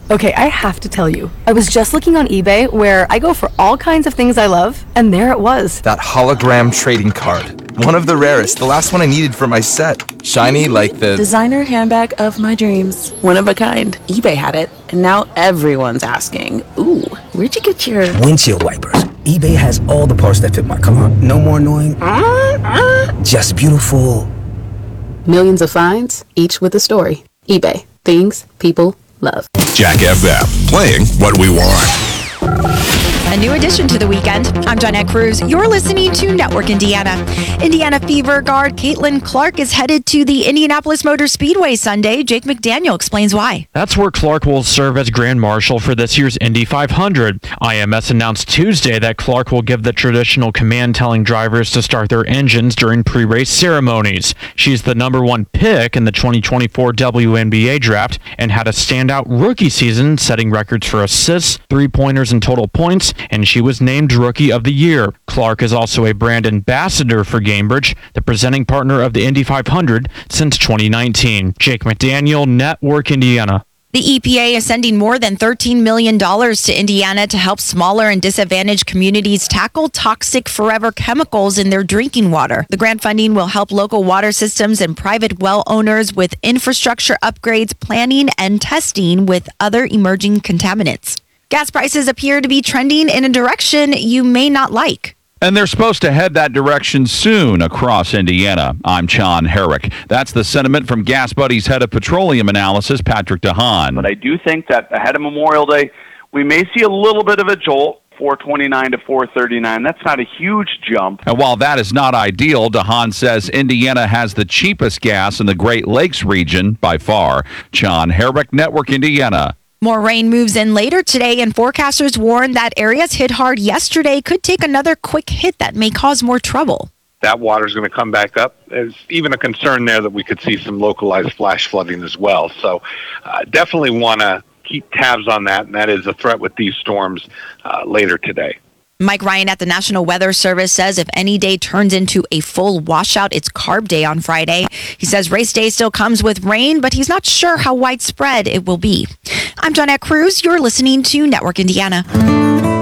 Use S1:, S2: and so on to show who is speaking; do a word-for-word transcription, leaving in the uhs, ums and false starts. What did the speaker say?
S1: Okay, I have to tell you, I was just looking on eBay where I go for all kinds of things I love, and there it was.
S2: That hologram trading card. One of the rarest, the last one I needed for my set. Shiny like the...
S3: designer handbag of my dreams. One of a kind. eBay had it, and now everyone's asking, ooh, where'd you get your...
S4: windshield wipers. eBay has all the parts that fit my car. No more annoying... just beautiful.
S5: Millions of finds, each with a story. eBay. Things people love.
S6: Jack F M, playing what we want.
S7: A new addition to the weekend. I'm Johnette Cruz. You're listening to Network Indiana. Indiana Fever guard Caitlin Clark is headed to the Indianapolis Motor Speedway Sunday. Jake McDaniel explains why.
S8: That's where Clark will serve as Grand Marshal for this year's Indy five hundred. I M S announced Tuesday that Clark will give the traditional command telling drivers to start their engines during pre-race ceremonies. She's the number one pick in the twenty twenty-four W N B A draft and had a standout rookie season, setting records for assists, three-pointers, and total points, and she was named Rookie of the Year. Clark is also a brand ambassador for Gainbridge, the presenting partner of the Indy five hundred since twenty nineteen. Jake McDaniel, Network Indiana.
S7: The E P A is sending more than thirteen million dollars to Indiana to help smaller and disadvantaged communities tackle toxic forever chemicals in their drinking water. The grant funding will help local water systems and private well owners with infrastructure upgrades, planning, and testing with other emerging contaminants. Gas prices appear to be trending in a direction you may not like.
S9: And they're supposed to head that direction soon across Indiana. I'm John Herrick. That's the sentiment from Gas Buddy's head of petroleum analysis, Patrick DeHaan.
S10: But I do think that ahead of Memorial Day, we may see a little bit of a jolt, four twenty-nine to four thirty-nine. That's not a huge jump.
S9: And while that is not ideal, DeHaan says Indiana has the cheapest gas in the Great Lakes region by far. John Herrick, Network Indiana.
S7: More rain moves in later today, and forecasters warn that areas hit hard yesterday could take another quick hit that may cause more trouble.
S11: That water is going to come back up. There's even a concern there that we could see some localized flash flooding as well. So uh, definitely want to keep tabs on that, and that is a threat with these storms uh, later today.
S7: Mike Ryan at the National Weather Service says if any day turns into a full washout, it's Carb Day on Friday. He says race day still comes with rain, but he's not sure how widespread it will be. I'm Johnette Cruz. You're listening to Network Indiana.